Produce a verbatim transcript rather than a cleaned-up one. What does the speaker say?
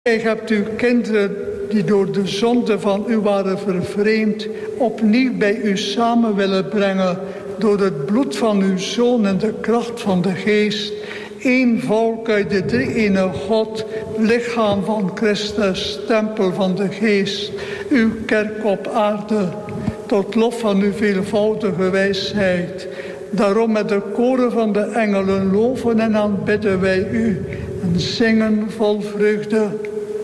Gij hebt uw kinderen die door de zonde van u waren vervreemd, opnieuw bij u samen willen brengen door het bloed van uw Zoon en de kracht van de Geest. Eén volk uit de drie-ene God, lichaam van Christus, tempel van de Geest, uw kerk op aarde, tot lof van uw veelvoudige wijsheid. Daarom met de koren van de engelen loven en aanbidden wij u en zingen vol vreugde.